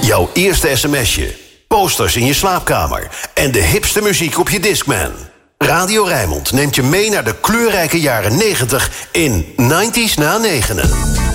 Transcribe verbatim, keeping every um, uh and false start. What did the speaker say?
Jouw eerste sms'je, posters in je slaapkamer en de hipste muziek op je Discman. Radio Rijnmond neemt je mee naar de kleurrijke jaren negentig in negentig's na negenen.